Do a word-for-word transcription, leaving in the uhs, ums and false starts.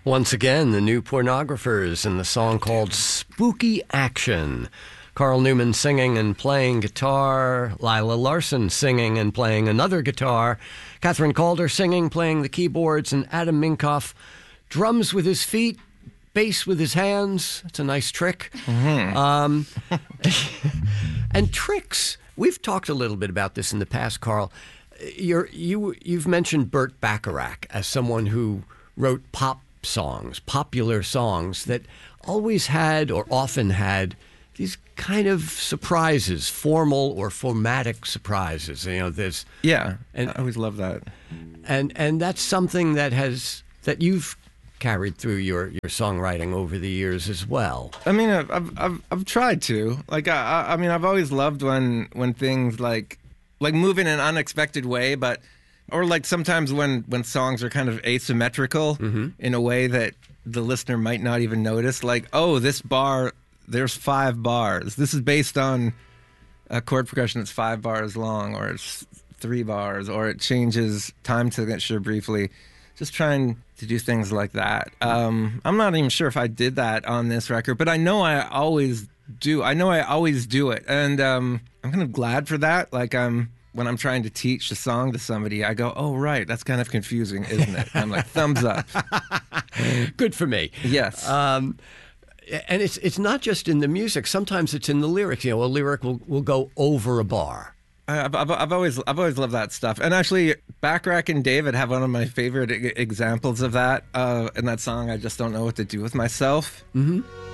Once again, the New Pornographers in the song called Spooky Action. Carl Newman singing and playing guitar, Lila Larson singing and playing another guitar, Catherine Calder singing, playing the keyboards, and Adam Minkoff drums with his feet, bass with his hands. It's a nice trick. Mm-hmm. Um, and tricks. We've talked a little bit about this in the past, Carl. You're, you, you've mentioned Burt Bacharach as someone who wrote pop songs, popular songs that always had or often had these kind of surprises, formal or formatic surprises. You know, there's yeah, and, I always love that, and and that's something that has that you've carried through your, your songwriting over the years as well. I mean, I've I've I've, I've tried to. Like, I I mean, I've always loved when when things like like move in an unexpected way, but or like sometimes when when songs are kind of asymmetrical mm-hmm. in a way that the listener might not even notice. Like, oh, this bar. There's five bars. This is based on a chord progression that's five bars long, or it's three bars, or it changes time signature briefly. Just trying to do things like that. Um, I'm not even sure if I did that on this record, but I know I always do. I know I always do it, and um, I'm kind of glad for that. Like I'm when I'm trying to teach a song to somebody, I go, "Oh, right, that's kind of confusing, isn't it?" And I'm like, thumbs up. Good for me. Yes. Um, And it's it's not just in the music. Sometimes it's in the lyrics. You know, a lyric will, will go over a bar. I've, I've, I've always I've always loved that stuff. And actually, Bacharach and David have one of my favorite e- examples of that uh, in that song. I just don't know what to do with myself. Mm-hmm.